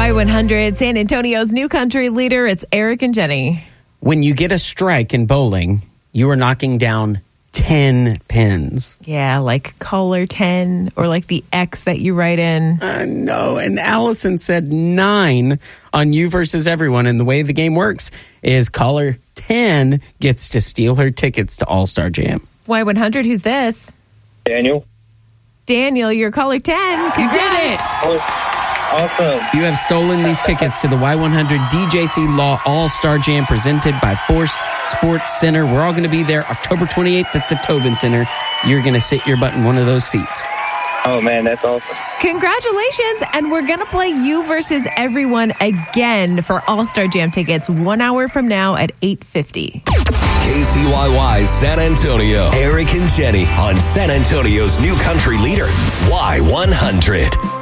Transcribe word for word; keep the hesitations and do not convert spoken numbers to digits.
Y one hundred, San Antonio's new country leader. It's Eric and Jenny. When you get a strike in bowling, you are knocking down ten pins. Yeah, like caller ten or like the X that you write in. Uh, no, and Allison said nine on You Versus Everyone. And the way the game works is caller ten gets to steal her tickets to All-Star Jam. Y one hundred, who's this? Daniel. Daniel, you're caller ten. Congrats. You did it! Oh, awesome. You have stolen these tickets to the Y one hundred D J C Law All-Star Jam presented by Force Sports Center. We're all going to be there October twenty-eighth at the Tobin Center. You're going to sit your butt in one of those seats. Oh, man, that's awesome. Congratulations. And we're going to play You Versus Everyone again for All-Star Jam tickets one hour from now at eight fifty. K C Y Y San Antonio. Eric and Jenny on San Antonio's new country leader, Y one hundred.